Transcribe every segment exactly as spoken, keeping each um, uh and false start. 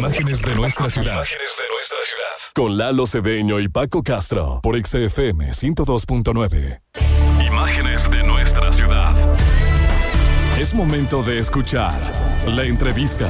Imágenes de nuestra ciudad. Con Lalo Cedeño y Paco Castro por X F M ciento dos punto nueve. Imágenes de nuestra ciudad. Es momento de escuchar la entrevista.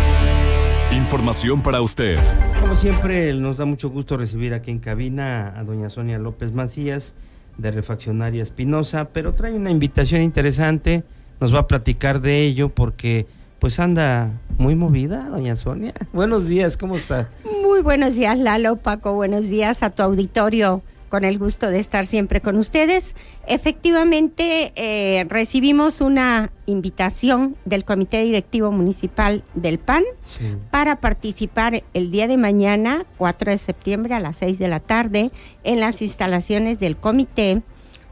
Información para usted. Como siempre, nos da mucho gusto recibir aquí en cabina a doña Sonia López Macías, de Refaccionaria Espinosa, pero trae una invitación interesante, nos va a platicar de ello porque pues anda muy movida, doña Sonia. Buenos días, ¿cómo está? Muy buenos días, Lalo, Paco, buenos días a tu auditorio, con el gusto de estar siempre con ustedes. Efectivamente, eh, recibimos una invitación del Comité Directivo Municipal del P A N sí. para participar el día de mañana, cuatro de septiembre a las seis de la tarde, en las instalaciones del comité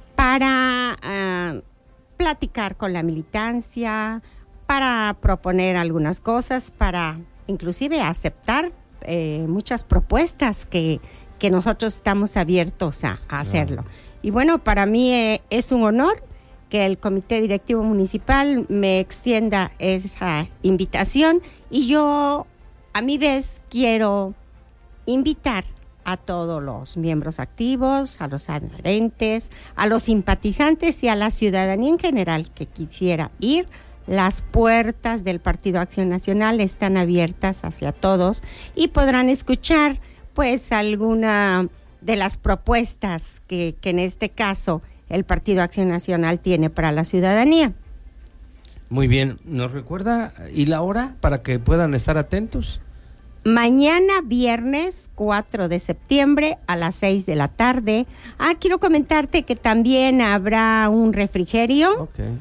para uh, platicar con la militancia, para proponer algunas cosas, para inclusive aceptar eh, muchas propuestas que que nosotros estamos abiertos a, a hacerlo. Claro. Y bueno, para mí eh, es un honor que el Comité Directivo Municipal me extienda esa invitación y yo, a mi vez, quiero invitar a todos los miembros activos, a los adherentes, a los simpatizantes y a la ciudadanía en general que quisiera ir. Las puertas del Partido Acción Nacional están abiertas hacia todos y podrán escuchar pues alguna de las propuestas que, que en este caso el Partido Acción Nacional tiene para la ciudadanía. Muy bien, ¿nos recuerda y la hora para que puedan estar atentos? Mañana viernes cuatro de septiembre a las seis de la tarde. Ah, quiero comentarte que también habrá un refrigerio okay.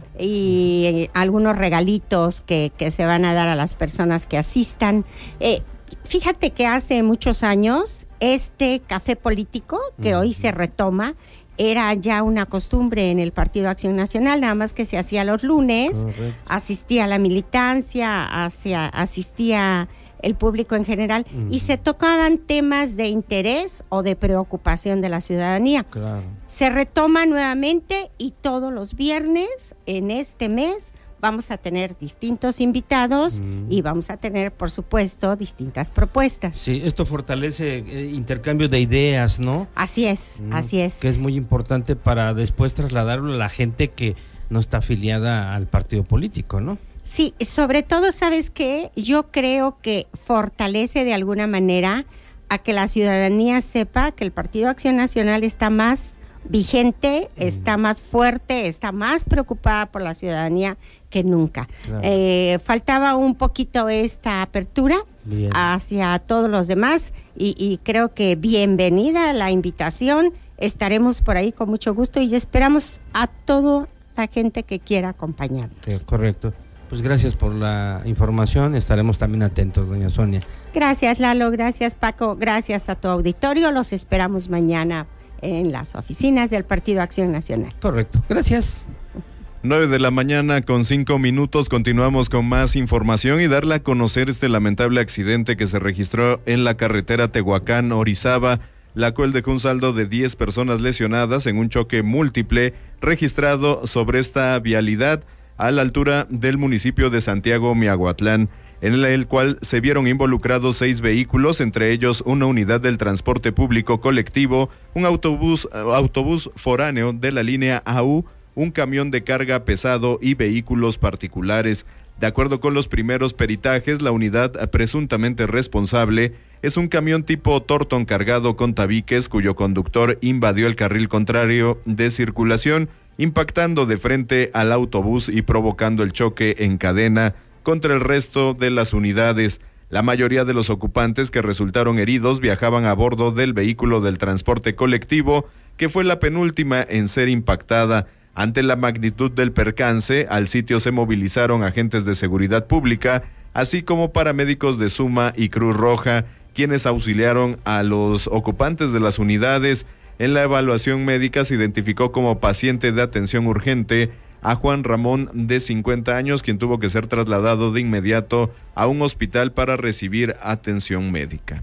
y algunos regalitos que, que se van a dar a las personas que asistan. Eh, Fíjate que hace muchos años este café político que uh-huh. hoy se retoma era ya una costumbre en el Partido Acción Nacional, nada más que se hacía los lunes. Correcto. Asistía la militancia, hacia, asistía el público en general uh-huh. y se tocaban temas de interés o de preocupación de la ciudadanía. Claro. Se retoma nuevamente y todos los viernes en este mes vamos a tener distintos invitados mm. y vamos a tener, por supuesto, distintas propuestas. Sí, esto fortalece eh, intercambio de ideas, ¿no? Así es, mm. así es. Que es muy importante para después trasladarlo a la gente que no está afiliada al partido político, ¿no? Sí, sobre todo, ¿sabes qué? Yo creo que fortalece de alguna manera a que la ciudadanía sepa que el Partido Acción Nacional está más vigente, mm. está más fuerte, está más preocupada por la ciudadanía que nunca. Claro. Eh, faltaba un poquito esta apertura Bien. hacia todos los demás y, y creo que bienvenida la invitación, estaremos por ahí con mucho gusto y esperamos a toda la gente que quiera acompañarnos. Sí, correcto. Pues gracias por la información, estaremos también atentos, doña Sonia. Gracias, Lalo, gracias, Paco, gracias a tu auditorio, los esperamos mañana en las oficinas del Partido Acción Nacional. Correcto, gracias. nueve de la mañana con cinco minutos, continuamos con más información y darle a conocer este lamentable accidente que se registró en la carretera Tehuacán-Orizaba, la cual dejó un saldo de diez personas lesionadas en un choque múltiple registrado sobre esta vialidad a la altura del municipio de Santiago Miahuatlán, en el cual se vieron involucrados seis vehículos, entre ellos una unidad del transporte público colectivo, un autobús, autobús foráneo de la línea A U, un camión de carga pesado y vehículos particulares. De acuerdo con los primeros peritajes, la unidad presuntamente responsable es un camión tipo Torton cargado con tabiques, cuyo conductor invadió el carril contrario de circulación, impactando de frente al autobús y provocando el choque en cadena contra el resto de las unidades. La mayoría de los ocupantes que resultaron heridos viajaban a bordo del vehículo del transporte colectivo, que fue la penúltima en ser impactada. Ante la magnitud del percance, al sitio se movilizaron agentes de seguridad pública, así como paramédicos de Suma y Cruz Roja, quienes auxiliaron a los ocupantes de las unidades. En la evaluación médica se identificó como paciente de atención urgente a Juan Ramón, de cincuenta años, quien tuvo que ser trasladado de inmediato a un hospital para recibir atención médica.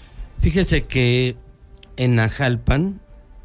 Fíjese que en Najalpan,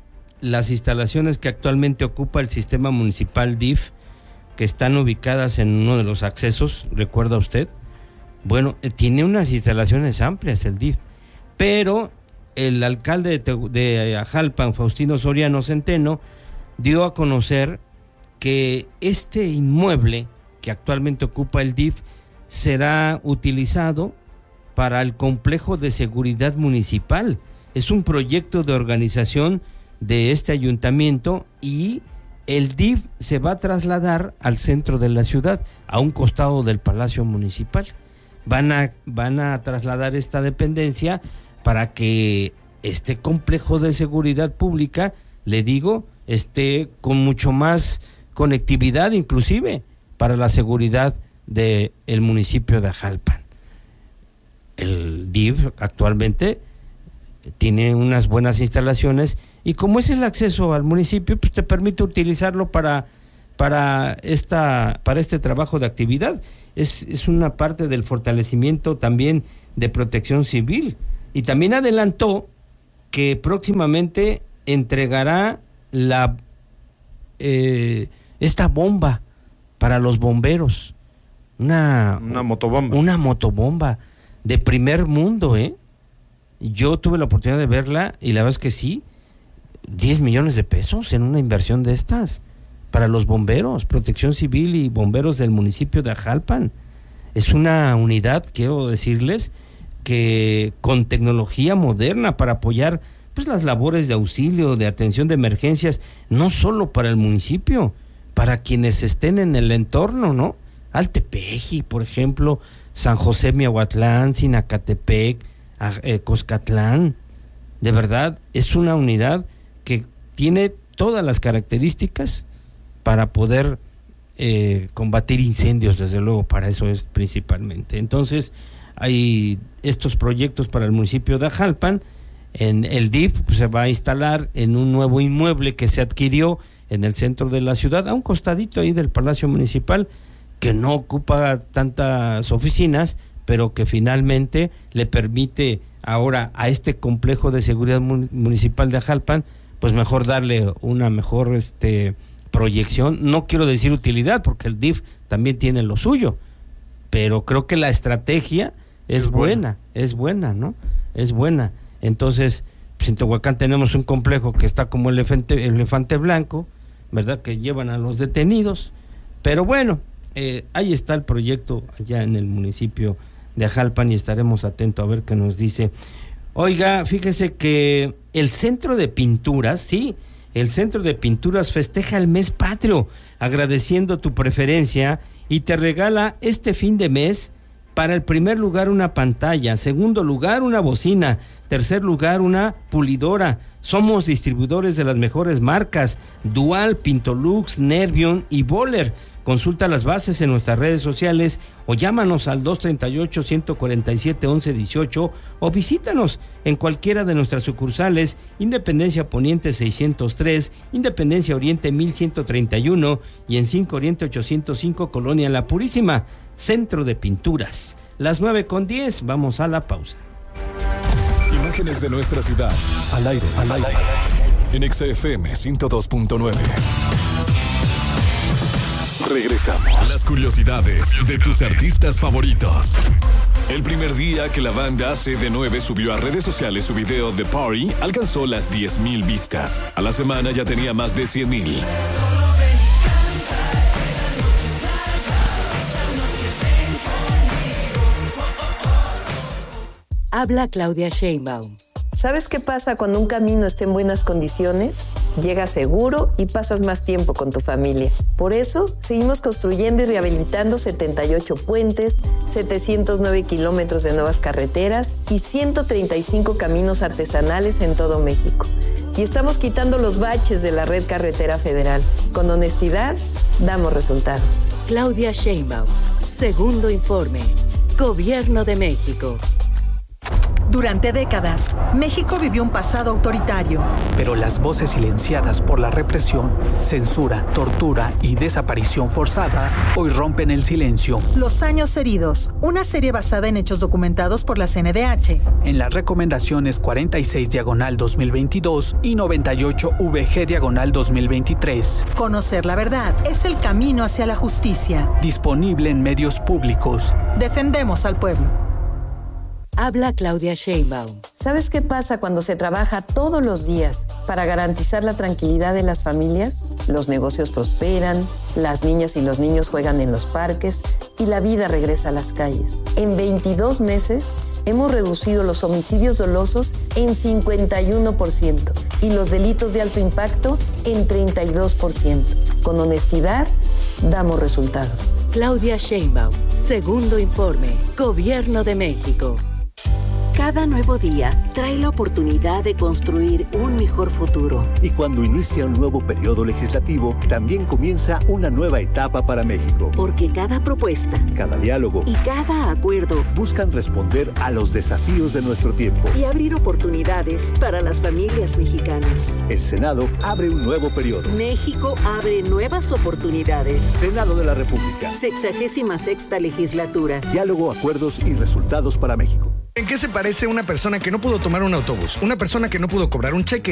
las instalaciones que actualmente ocupa el sistema municipal D I F, que están ubicadas en uno de los accesos, ¿recuerda usted? Bueno, eh, tiene unas instalaciones amplias el D I F, pero el alcalde de, de Ajalpan, Faustino Soriano Centeno, dio a conocer que este inmueble que actualmente ocupa el D I F será utilizado para el complejo de seguridad municipal. Es un proyecto de organización de este ayuntamiento y el D I F se va a trasladar al centro de la ciudad, a un costado del Palacio Municipal. Van a, van a trasladar esta dependencia para que este complejo de seguridad pública, le digo, esté con mucho más conectividad, inclusive para la seguridad del municipio de Ajalpan. El D I F actualmente tiene unas buenas instalaciones y como es el acceso al municipio, pues te permite utilizarlo para, para, esta, para este trabajo de actividad. Es, es una parte del fortalecimiento también de protección civil. Y también adelantó que próximamente entregará la eh, esta bomba para los bomberos. Una, una motobomba. Una motobomba de primer mundo, ¿eh? Yo tuve la oportunidad de verla y la verdad es que sí, diez millones de pesos en una inversión de estas para los bomberos, protección civil y bomberos del municipio de Ajalpan. Es una unidad, quiero decirles, que con tecnología moderna para apoyar pues las labores de auxilio, de atención de emergencias, no solo para el municipio, para quienes estén en el entorno, ¿no? Altepeji, por ejemplo, San José Miahuatlán, Sinacatepec, eh, Coscatlán. De verdad, es una unidad que tiene todas las características para poder eh, combatir incendios, desde luego, para eso es principalmente. Entonces, hay estos proyectos para el municipio de Ajalpan. En el D I F pues, se va a instalar en un nuevo inmueble que se adquirió en el centro de la ciudad, a un costadito ahí del Palacio Municipal, que no ocupa tantas oficinas, pero que finalmente le permite ahora a este complejo de seguridad municipal de Ajalpan, pues mejor darle una mejor este proyección. No quiero decir utilidad, porque el D I F también tiene lo suyo, pero creo que la estrategia es, es buena, buena, es buena, ¿no? Es buena. Entonces, pues en Tehuacán tenemos un complejo que está como el elefante, el elefante blanco, ¿verdad? Que llevan a los detenidos, pero bueno, eh, ahí está el proyecto allá en el municipio de Ajalpan y estaremos atentos a ver qué nos dice. Oiga, fíjese que el Centro de Pinturas, sí, el Centro de Pinturas festeja el mes patrio, agradeciendo tu preferencia y te regala este fin de mes para el primer lugar una pantalla, segundo lugar una bocina, tercer lugar una pulidora. Somos distribuidores de las mejores marcas, Dual, Pintolux, Nervion y Boller. Consulta las bases en nuestras redes sociales o llámanos al dos treinta y ocho, ciento cuarenta y siete, once dieciocho o visítanos en cualquiera de nuestras sucursales, Independencia Poniente seiscientos tres, Independencia Oriente mil ciento treinta y uno y en cinco Oriente ochocientos cinco, Colonia La Purísima. Centro de Pinturas. Las nueve con diez, vamos a la pausa. Imágenes de nuestra ciudad, al aire, al aire, en X F M ciento dos punto nueve. Regresamos. Las curiosidades de tus artistas favoritos. El primer día que la banda C D nueve subió a redes sociales su video The Party, alcanzó las diez mil vistas. A la semana ya tenía más de cien mil. Habla Claudia Sheinbaum. ¿Sabes qué pasa cuando un camino está en buenas condiciones? Llegas seguro y pasas más tiempo con tu familia. Por eso, seguimos construyendo y rehabilitando setenta y ocho puentes, setecientos nueve kilómetros de nuevas carreteras y ciento treinta y cinco caminos artesanales en todo México. Y estamos quitando los baches de la red carretera federal. Con honestidad, damos resultados. Claudia Sheinbaum. Segundo informe. Gobierno de México. Durante décadas, México vivió un pasado autoritario. Pero las voces silenciadas por la represión, censura, tortura y desaparición forzada hoy rompen el silencio. Los años heridos, una serie basada en hechos documentados por la C N D H. En las recomendaciones cuarenta y seis diagonal dos mil veintidós y noventa y ocho V G diagonal dos mil veintitrés. Conocer la verdad es el camino hacia la justicia. Disponible en medios públicos. Defendemos al pueblo. Habla Claudia Sheinbaum. ¿Sabes qué pasa cuando se trabaja todos los días para garantizar la tranquilidad de las familias? Los negocios prosperan, las niñas y los niños juegan en los parques y la vida regresa a las calles. En veintidós meses hemos reducido los homicidios dolosos en cincuenta y uno por ciento y los delitos de alto impacto en treinta y dos por ciento. Con honestidad, damos resultados. Claudia Sheinbaum. Segundo informe. Gobierno de México. Cada nuevo día trae la oportunidad de construir un mejor futuro. Y cuando inicia un nuevo periodo legislativo, también comienza una nueva etapa para México. Porque cada propuesta, cada diálogo y cada acuerdo buscan responder a los desafíos de nuestro tiempo y abrir oportunidades para las familias mexicanas. El Senado abre un nuevo periodo. México abre nuevas oportunidades. Senado de la República. Sexagésima sexta legislatura. Diálogo, acuerdos y resultados para México. ¿En qué se parece una persona que no pudo tomar un autobús? Una persona que no pudo cobrar un cheque.